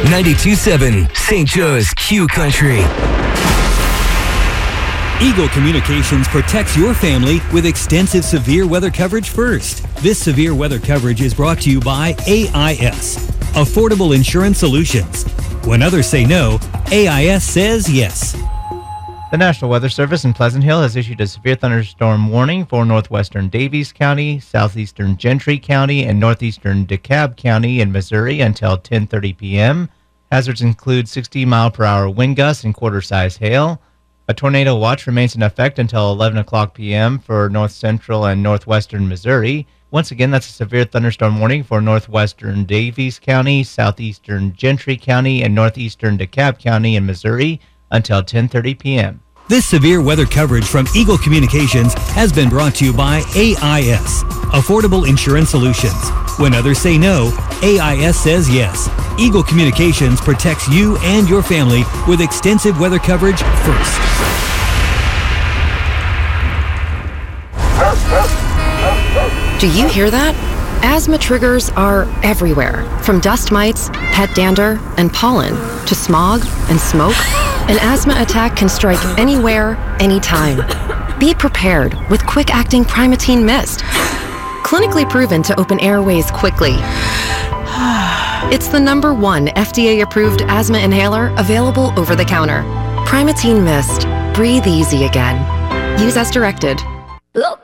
92.7 St. Joe's Q Country. Eagle Communications protects your family with extensive severe weather coverage first. This severe weather coverage is brought to you by AIS, Affordable Insurance Solutions. When others say no, AIS says yes. The National Weather Service in Pleasant Hill has issued a severe thunderstorm warning for northwestern Davies County, southeastern Gentry County, and northeastern DeKalb County in Missouri until 10:30 p.m. Hazards include 60-mile-per-hour wind gusts and quarter-size hail. A tornado watch remains in effect until 11 o'clock p.m. for north central and northwestern Missouri. Once again, that's a severe thunderstorm warning for northwestern Davies County, southeastern Gentry County, and northeastern DeKalb County in Missouri until 10:30 p.m. This severe weather coverage from Eagle Communications has been brought to you by AIS, Affordable Insurance Solutions. When others say no, AIS says yes. Eagle Communications protects you and your family with extensive weather coverage first. Do you hear that? Asthma triggers are everywhere, from dust mites, pet dander, and pollen, to smog and smoke. An asthma attack can strike anywhere, anytime. Be prepared with quick-acting Primatene Mist. Clinically proven to open airways quickly. It's the #1 FDA-approved asthma inhaler available over the counter. Primatene Mist. Breathe easy again. Use as directed. Look.